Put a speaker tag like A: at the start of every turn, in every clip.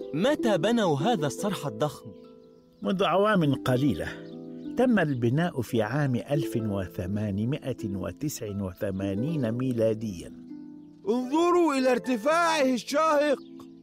A: متى بنوا هذا الصرح الضخم؟
B: منذ أعوام قليلة. تم البناء في عام 1889 ميلادياً.
C: انظروا إلى ارتفاعه الشاهق.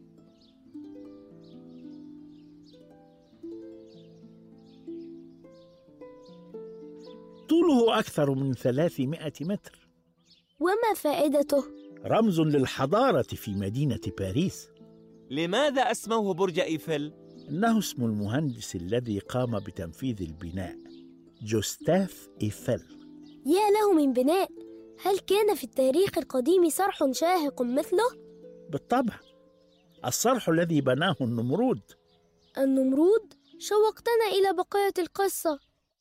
B: طوله أكثر من 300 متر.
D: وما فائدته؟
B: رمز للحضارة في مدينة باريس.
A: لماذا أسموه برج إيفل؟
B: إنه اسم المهندس الذي قام بتنفيذ البناء، جوستاف إيفل.
D: يا له من بناء! هل كان في التاريخ القديم صرح شاهق مثله؟
B: بالطبع، الصرح الذي بناه النمرود.
D: النمرود؟ شوقتنا إلى بقية القصة.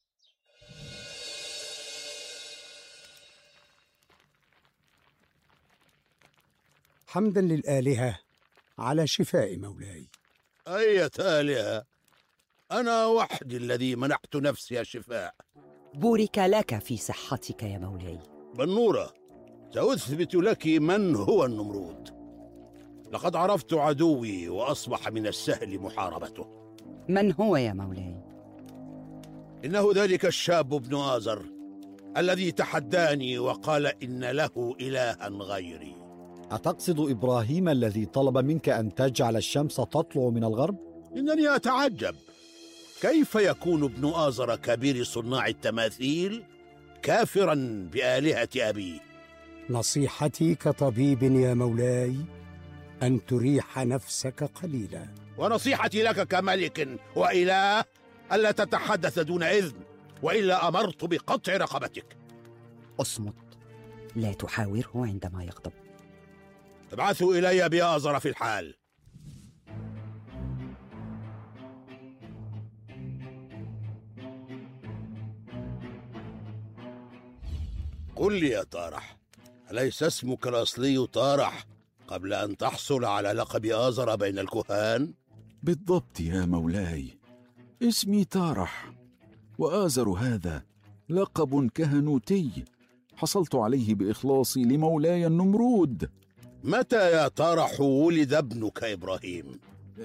E: حمدا للآلهة على شفاء مولاي.
F: أية آلهة؟ أنا وحدي الذي منحت نفسي الشفاء.
G: بورك لك في صحتك يا مولاي.
F: بنورة، سأثبت لك من هو النمرود. لقد عرفت عدوي وأصبح من السهل محاربته.
G: من هو يا مولاي؟
F: إنه ذلك الشاب ابن آزر الذي تحداني وقال إن له إلها غيري.
H: أتقصد إبراهيم الذي طلب منك أن تجعل الشمس تطلع من الغرب؟
F: إنني أتعجب كيف يكون ابن آزر كبير صناع التماثيل كافراً بآلهة أبيه.
E: نصيحتي كطبيب يا مولاي أن تريح نفسك قليلا.
F: ونصيحتي لك كملك وإله ألا تتحدث دون إذن، وإلا أمرت بقطع رقبتك.
G: اصمت، لا تحاوره عندما يغضب.
F: ابعثوا إلي بآزر في الحال. قل لي يا طارح، أليس اسمك الأصلي طارح قبل أن تحصل على لقب آزر بين الكهان؟
I: بالضبط يا مولاي، اسمي طارح، وآزر هذا لقب كهنوتي حصلت عليه بإخلاصي لمولاي النمرود.
F: متى يا طارح ولد ابنك إبراهيم؟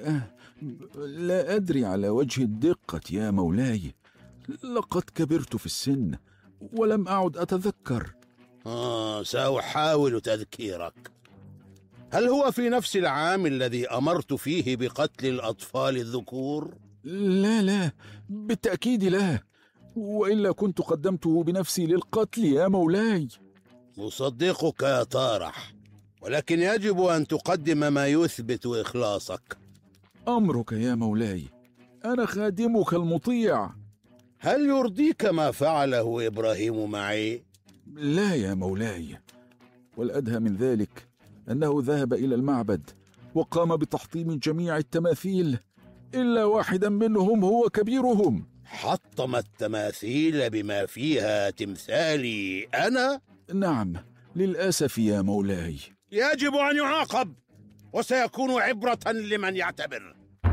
I: لا أدري على وجه الدقة يا مولاي، لقد كبرت في السن ولم أعد أتذكر.
F: سأحاول تذكيرك. هل هو في نفس العام الذي أمرت فيه بقتل الأطفال الذكور؟
I: لا، بالتأكيد لا، وإلا كنت قدمته بنفسي للقتل يا مولاي.
F: أصدقك يا طارح، ولكن يجب أن تقدم ما يثبت إخلاصك.
I: أمرك يا مولاي، أنا خادمك المطيع.
F: هل يرضيك ما فعله إبراهيم معي؟
I: لا يا مولاي، والأدهى من ذلك أنه ذهب إلى المعبد وقام بتحطيم جميع التماثيل إلا واحدا منهم هو كبيرهم.
F: حطم التماثيل بما فيها تمثالي أنا؟
I: نعم، للأسف يا مولاي.
F: يجب أن يعاقب، وسيكون عبرة لمن يعتبر.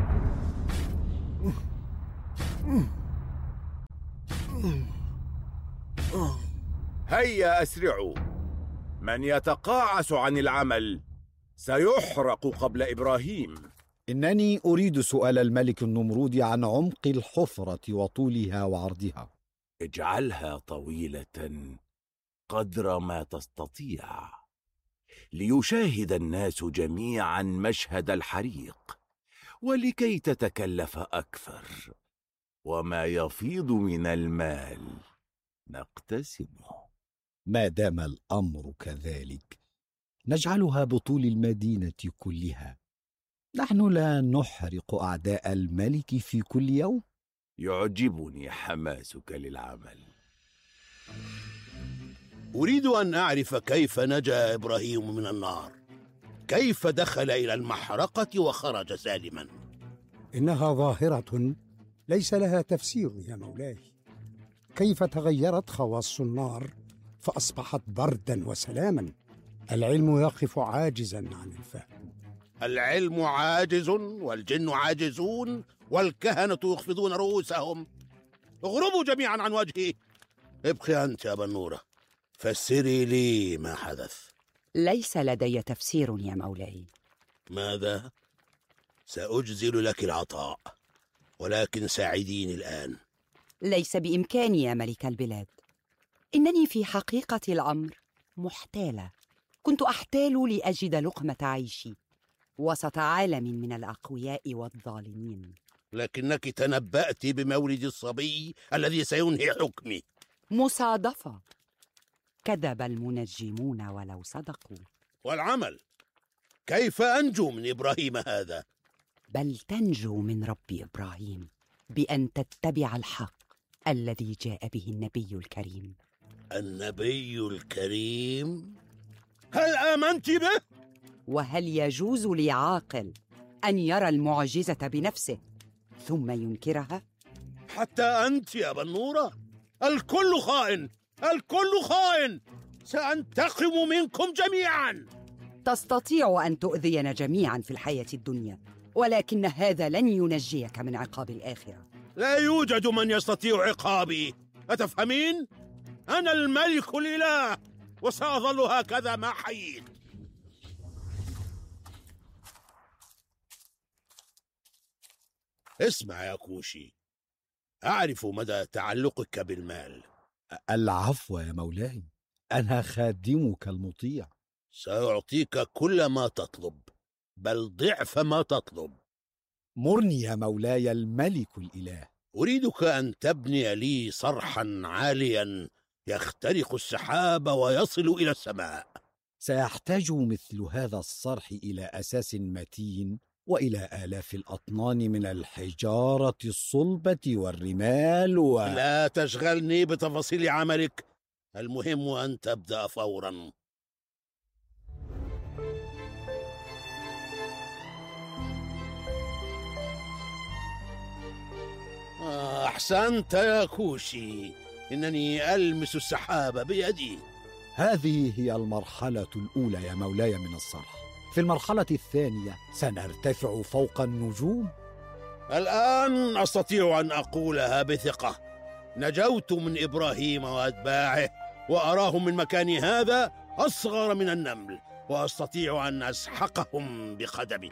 C: هيا أسرعوا، من يتقاعس عن العمل سيحرق قبل إبراهيم.
H: إنني أريد سؤال الملك النمرود عن عمق الحفرة وطولها وعرضها.
J: اجعلها طويلة قدر ما تستطيع ليشاهد الناس جميعا مشهد الحريق، ولكي تتكلف أكثر، وما يفيض من المال نقتسمه.
H: ما دام الأمر كذلك نجعلها بطول المدينة كلها. نحن لا نحرق أعداء الملك في كل يوم.
J: يعجبني حماسك للعمل.
F: أريد أن أعرف كيف نجا إبراهيم من النار، كيف دخل إلى المحرقة وخرج سالما.
E: إنها ظاهرة ليس لها تفسير يا مولاي. كيف تغيرت خواص النار فأصبحت بردا وسلاما؟ العلم يقف عاجزا عن الفهم.
F: العلم عاجز والجن عاجزون والكهنة يخفضون رؤوسهم. اغربوا جميعا عن وجهي. ابقي أنت يا بنورة، فسري لي ما حدث.
G: ليس لدي تفسير يا مولاي.
F: ماذا؟ سأجزل لك العطاء، ولكن ساعديني الآن.
G: ليس بإمكاني يا ملك البلاد. إنني في حقيقة الأمر محتالة. كنت أحتال لأجد لقمة عيشي وسط عالم من الأقوياء والظالمين.
F: لكنك تنبأت بمولد الصبي الذي سينهي حكمي.
G: مصادفة. كذب المنجمون ولو صدقوا.
F: والعمل؟ كيف أنجو من إبراهيم هذا؟
G: بل تنجو من رب إبراهيم بأن تتبع الحق الذي جاء به النبي الكريم.
F: النبي الكريم؟ هل آمنت به؟
G: وهل يجوز لعاقل أن يرى المعجزة بنفسه ثم ينكرها؟
F: حتى أنت يا بنورة؟ الكل خائن، الكل خائن. سأنتقم منكم جميعا.
G: تستطيع أن تؤذينا جميعا في الحياة الدنيا، ولكن هذا لن ينجيك من عقاب الآخرة.
F: لا يوجد من يستطيع عقابي، أتفهمين؟ أنا الملك الإله، وسأظل هكذا ما حييت. اسمع يا كوشي، أعرف مدى تعلقك بالمال.
H: العفو يا مولاي، أنا خادمك المطيع.
F: سأعطيك كل ما تطلب، بل ضعف ما تطلب.
H: مرني يا مولاي الملك الإله.
F: أريدك أن تبني لي صرحا عاليا يخترق السحاب ويصل إلى السماء.
H: سيحتاج مثل هذا الصرح إلى أساس متين، وإلى آلاف الأطنان من الحجارة الصلبة والرمال
F: لا تشغلني بتفاصيل عملك، المهم أن تبدأ فورا. أحسنت يا كوشي، إنني ألمس السحاب بيدي.
H: هذه هي المرحلة الأولى يا مولاي من الصرح. في المرحلة الثانية سنرتفع فوق النجوم.
F: الآن أستطيع أن أقولها بثقة: نجوت من إبراهيم وأتباعه، وأراهم من مكاني هذا أصغر من النمل، وأستطيع أن أسحقهم بقدمي.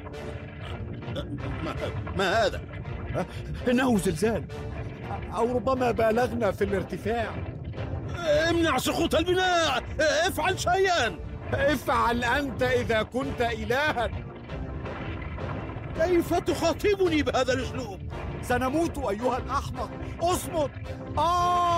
F: ما هذا؟
H: إنه زلزال، أو ربما بالغنا في الارتفاع.
F: امنع سقوط البناء، افعل شيئا.
H: افعل أنت إذا كنت إلها.
F: كيف تخاطبني بهذا الأسلوب؟
H: سنموت أيها الأحمق، اصمت.